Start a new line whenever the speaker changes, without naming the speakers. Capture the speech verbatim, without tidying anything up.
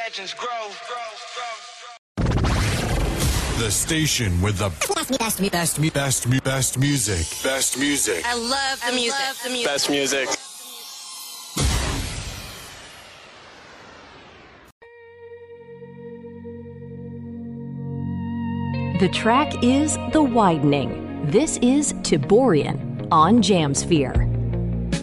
legends grow.
The station with the best, best, best, best, best music. Best music.
I love the I music. Love the music.
Best music.
The track is The Widening. This is Tiborian on Jamsphere.